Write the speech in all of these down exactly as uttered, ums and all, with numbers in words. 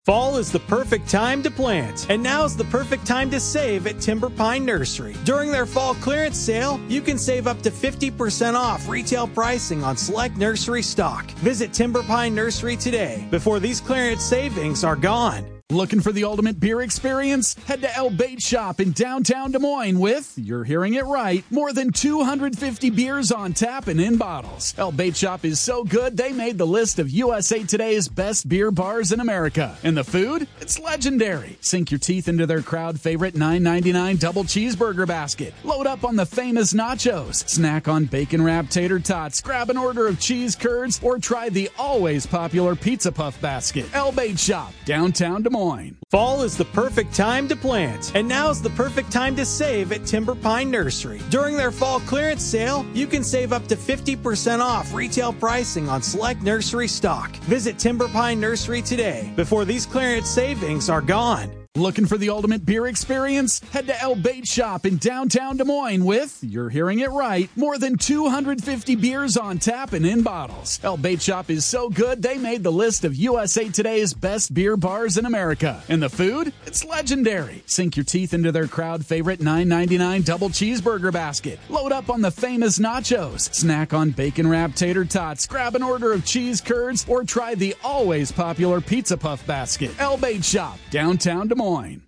Fall is the perfect time to plant, and now's the perfect time to save at Timber Pine Nursery. During their fall clearance sale, you can save up to fifty percent off retail pricing on select nursery stock. Visit Timber Pine Nursery today before these clearance savings are gone. Looking for the ultimate beer experience? Head to El Bait Shop in downtown Des Moines with, you're hearing it right, more than two hundred fifty beers on tap and in bottles. El Bait Shop is so good, they made the list of U S A Today's best beer bars in America. And the food? It's legendary. Sink your teeth into their crowd favorite nine ninety-nine double cheeseburger basket. Load up on the famous nachos. Snack on bacon wrapped tater tots. Grab an order of cheese curds or try the always popular pizza puff basket. El Bait Shop, downtown Des Moines. Fall is the perfect time to plant, and now's the perfect time to save at Timber Pine Nursery. During their fall clearance sale, you can save up to fifty percent off retail pricing on select nursery stock. Visit Timber Pine Nursery today before these clearance savings are gone. Looking for the ultimate beer experience? Head to El Bait Shop in downtown Des Moines with, you're hearing it right, more than two hundred fifty beers on tap and in bottles. El Bait Shop is so good, they made the list of U S A Today's best beer bars in America. And the food? It's legendary. Sink your teeth into their crowd favorite nine ninety-nine double cheeseburger basket. Load up on the famous nachos. Snack on bacon wrapped tater tots. Grab an order of cheese curds or try the always popular pizza puff basket. El Bait Shop, downtown Des Moines. Des Moines.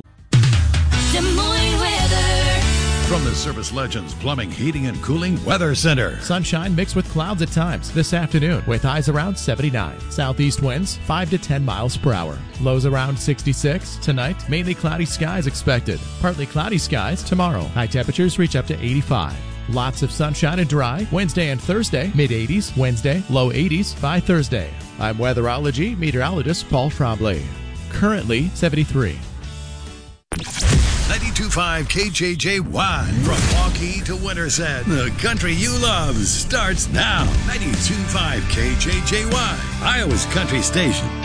Des Moines weather. From the Service Legends Plumbing, Heating, and Cooling Weather Center. Sunshine mixed with clouds at times this afternoon with highs around seventy-nine. Southeast winds five to ten miles per hour. Lows around sixty-six. Tonight, mainly cloudy skies expected. Partly cloudy skies tomorrow. High temperatures reach up to eighty-five. Lots of sunshine and dry Wednesday and Thursday. mid eighties Wednesday, low eighties by Thursday. I'm weatherology meteorologist Paul Trombley. Currently seventy-three. ninety-two point five K J J Y. From Waukee to Winterset, the country you love starts now. ninety-two point five K J J Y, Iowa's country station.